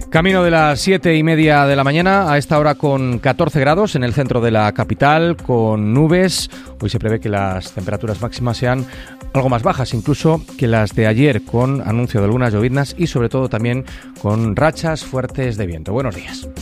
Camino de las 7:30 de la mañana, a esta hora con 14 grados en el centro de la capital, con nubes. Hoy se prevé que las temperaturas máximas sean algo más bajas, incluso que las de ayer, con anuncio de algunas lloviznas y sobre todo también con rachas fuertes de viento. Buenos días.